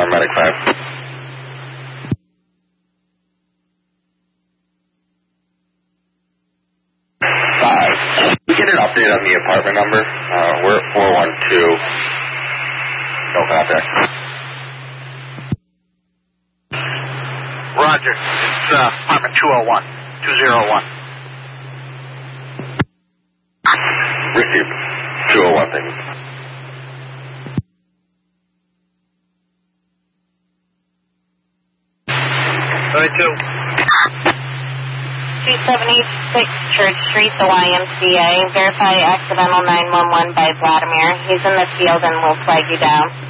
Medic 5. We get an update on the apartment number. We're at 412. No contact. Roger. It's apartment 201. 201. Received. 201, thank you. Two. 276 Church Street, the YMCA. Verify accidental 911 by Vladimir. He's in the field and will flag you down.